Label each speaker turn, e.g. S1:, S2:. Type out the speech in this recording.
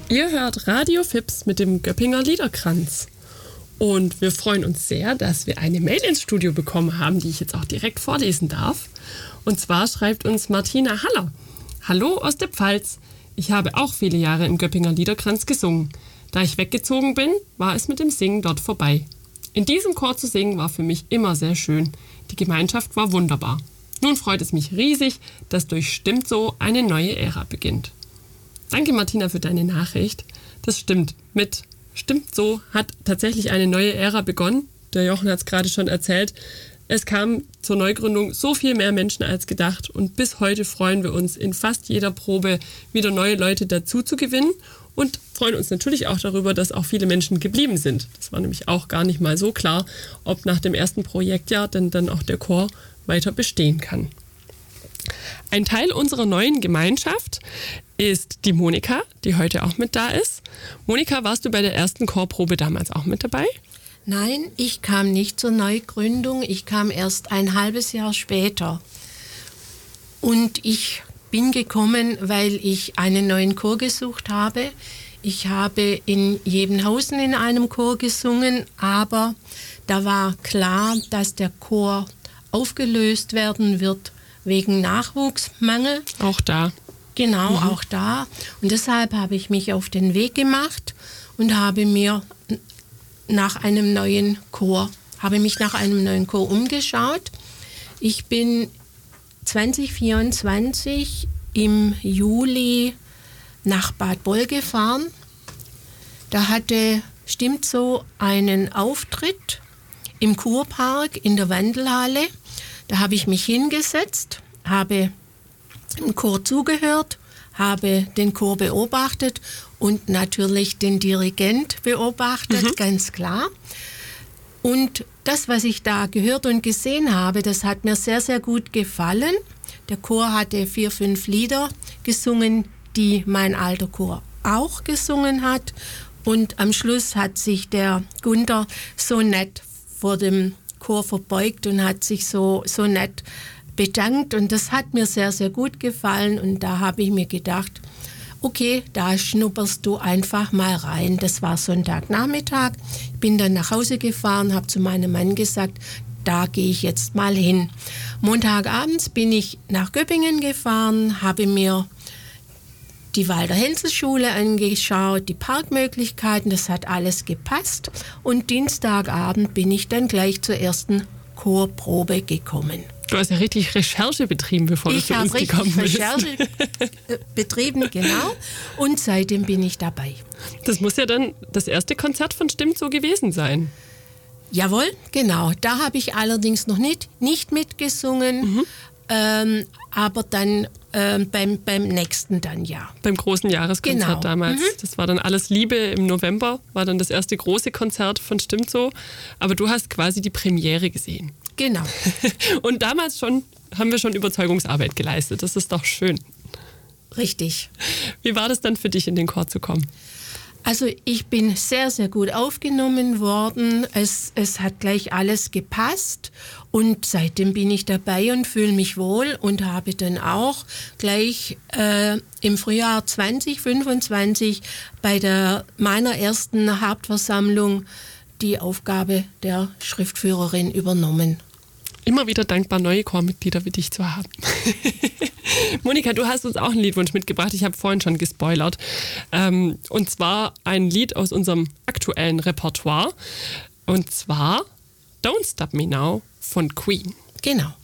S1: Ihr hört Radio Fips mit dem Göppinger Liederkranz. Und wir freuen uns sehr, dass wir eine Mail ins Studio bekommen haben, die ich jetzt auch direkt vorlesen darf. Und zwar schreibt uns Martina Haller. Hallo aus der Pfalz. Ich habe auch viele Jahre im Göppinger Liederkranz gesungen. Da ich weggezogen bin, war es mit dem Singen dort vorbei. In diesem Chor zu singen war für mich immer sehr schön. Die Gemeinschaft war wunderbar. Nun freut es mich riesig, dass durch Stimmt so eine neue Ära beginnt. Danke, Martina, für deine Nachricht. Das stimmt. Mit Stimmt so hat tatsächlich eine neue Ära begonnen. Der Jochen hat es gerade schon erzählt. Es kamen zur Neugründung so viel mehr Menschen als gedacht. Und bis heute freuen wir uns, in fast jeder Probe wieder neue Leute dazu zu gewinnen. Und freuen uns natürlich auch darüber, dass auch viele Menschen geblieben sind. Das war nämlich auch gar nicht mal so klar, ob nach dem ersten Projektjahr denn dann auch der Chor weiter bestehen kann. Ein Teil unserer neuen Gemeinschaft ist die Monika, die heute auch mit da ist. Monika, warst du bei der ersten Chorprobe damals auch mit dabei?
S2: Nein, ich kam nicht zur Neugründung. Ich kam erst ein halbes Jahr später. Und ich bin gekommen, weil ich einen neuen Chor gesucht habe. Ich habe in Jebenhausen in einem Chor gesungen, aber da war klar, dass der Chor aufgelöst werden wird wegen Nachwuchsmangel.
S1: Auch da.
S2: Genau, auch da. Und deshalb habe ich mich auf den Weg gemacht und habe mich nach einem neuen Chor umgeschaut. Ich bin 2024 im Juli nach Bad Boll gefahren. Da hatte Stimmt so einen Auftritt im Kurpark in der Wandelhalle. Da habe ich mich hingesetzt, habe dem Chor zugehört, habe den Chor beobachtet und natürlich den Dirigent beobachtet, ganz klar. Und das, was ich da gehört und gesehen habe, das hat mir sehr, sehr gut gefallen. Der Chor hatte 4, 5 Lieder gesungen, die mein alter Chor auch gesungen hat. Und am Schluss hat sich der Gunther so nett vor dem Chor verbeugt und hat sich so nett bedankt. Und das hat mir sehr, sehr gut gefallen. Und da habe ich mir gedacht, okay, da schnupperst du einfach mal rein. Das war Sonntagnachmittag. Ich bin dann nach Hause gefahren, habe zu meinem Mann gesagt, da gehe ich jetzt mal hin. Montagabends bin ich nach Göppingen gefahren, habe mir die Walter-Hensel-Schule angeschaut, die Parkmöglichkeiten, das hat alles gepasst. Und Dienstagabend bin ich dann gleich zur ersten Chorprobe gekommen.
S1: Du hast ja richtig Recherche betrieben, bevor du zu uns gekommen bist.
S2: Ich habe richtig Recherche betrieben, genau. Und seitdem bin ich dabei.
S1: Das muss ja dann das erste Konzert von Stimmt so gewesen sein.
S2: Jawohl, genau. Da habe ich allerdings noch nicht mitgesungen, aber dann beim nächsten dann, ja.
S1: Beim großen Jahreskonzert damals. Das war dann Alles Liebe im November, war dann das erste große Konzert von Stimmt so. Aber du hast quasi die Premiere gesehen.
S2: Genau.
S1: Und damals haben wir schon Überzeugungsarbeit geleistet. Das ist doch schön.
S2: Richtig.
S1: Wie war das dann für dich, in den Chor zu kommen?
S2: Also ich bin sehr, sehr gut aufgenommen worden. Es hat gleich alles gepasst. Und seitdem bin ich dabei und fühle mich wohl und habe dann auch gleich im Frühjahr 2025 bei meiner ersten Hauptversammlung die Aufgabe der Schriftführerin übernommen.
S1: Immer wieder dankbar, neue Chormitglieder wie dich zu haben. Monika, du hast uns auch einen Liedwunsch mitgebracht. Ich habe vorhin schon gespoilert. Und zwar ein Lied aus unserem aktuellen Repertoire. Und zwar Don't Stop Me Now von Queen.
S2: Genau.